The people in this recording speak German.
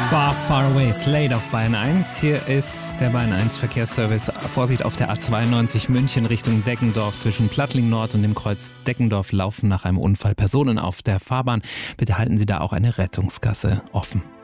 Far, Far Away, Slade auf Bayern 1. Hier ist der Bayern 1 Verkehrsservice. Vorsicht auf der A92 München Richtung Deggendorf. Zwischen Plattling Nord und dem Kreuz Deggendorf laufen nach einem Unfall Personen auf der Fahrbahn. Bitte halten Sie da auch eine Rettungsgasse offen.